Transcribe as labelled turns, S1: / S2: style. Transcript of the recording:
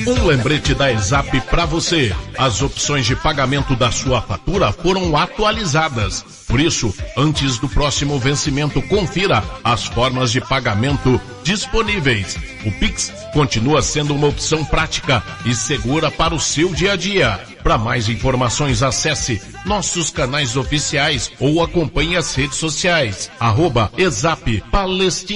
S1: Um lembrete da ESAP para você. As opções de pagamento da sua fatura foram atualizadas. Por isso, antes do próximo vencimento, confira as formas de pagamento disponíveis. O Pix continua sendo uma opção prática e segura para o seu dia a dia. Para mais informações, acesse nossos canais oficiais ou acompanhe as redes sociais. @ESAP Palestina.